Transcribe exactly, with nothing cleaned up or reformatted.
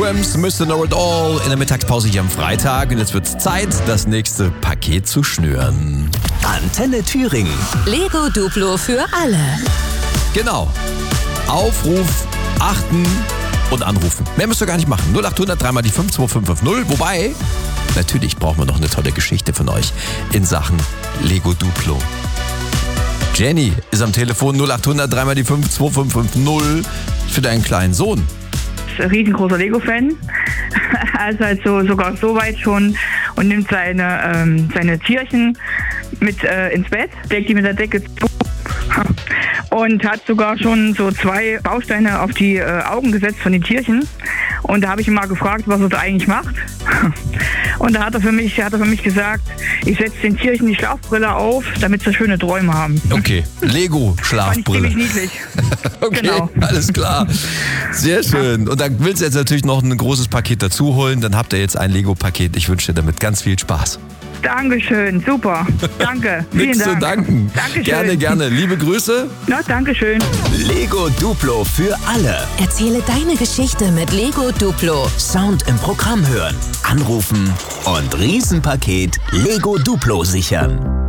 Whams, Mister Know It All in der Mittagspause hier am Freitag. Und jetzt wird's Zeit, das nächste Paket zu schnüren. Antenne Thüringen. Lego Duplo für alle. Genau. Aufruf, achten und anrufen. Mehr müsst ihr gar nicht machen. null acht hundert drei mal die fünf zwei fünf fünf null. Wobei, natürlich brauchen wir noch eine tolle Geschichte von euch in Sachen Lego Duplo. Jenny ist am Telefon null acht hundert drei mal die fünf zwei fünf fünf null für deinen kleinen Sohn. Ist ein riesengroßer Lego-Fan. Also halt so, sogar so weit schon und nimmt seine, ähm, seine Tierchen mit äh, ins Bett, legt die mit der Decke zu und hat sogar schon so zwei Bausteine auf die äh, Augen gesetzt von den Tierchen. Und da habe ich ihn mal gefragt, was er da eigentlich macht. Und da hat er für mich, hat er für mich gesagt, ich setze den Tierchen die Schlafbrille auf, damit sie schöne Träume haben. Okay, Lego-Schlafbrille. Fand ich ziemlich niedlich. Okay, Genau. Alles klar. Sehr schön. Und dann willst du jetzt natürlich noch ein großes Paket dazu holen. Dann habt ihr jetzt ein Lego-Paket. Ich wünsche dir damit ganz viel Spaß. Dankeschön, super. Danke. Vielen Nichts zu Dank. danken. Dankeschön. Gerne, gerne. Liebe Grüße. Na, Dankeschön. Lego Duplo für alle. Erzähle deine Geschichte mit Lego Duplo. Sound im Programm hören, anrufen und Riesenpaket Lego Duplo sichern.